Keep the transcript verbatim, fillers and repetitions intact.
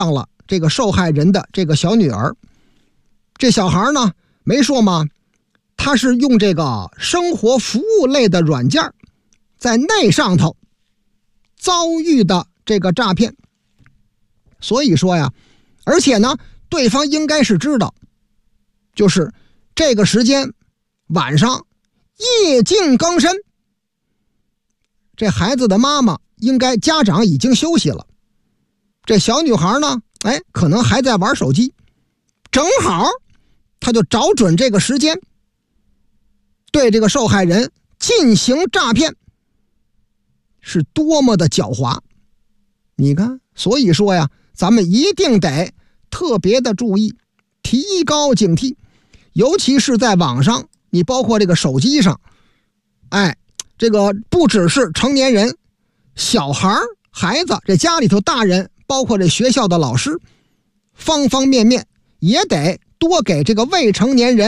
上了这个受害人的这个小女儿。这小孩呢，没说吗？他是用这个生活服务类的软件，在那上头遭遇的这个诈骗。所以说呀，而且呢，对方应该是知道，就是这个时间晚上夜静更深，这孩子的妈妈应该家长已经休息了，这小女孩呢，哎，可能还在玩手机，正好他就找准这个时间，对这个受害人进行诈骗，是多么的狡猾。你看，所以说呀，咱们一定得特别的注意，提高警惕，尤其是在网上，你包括这个手机上，哎，这个不只是成年人，小孩孩子，这家里头大人，包括这学校的老师，方方面面也得多给这个未成年人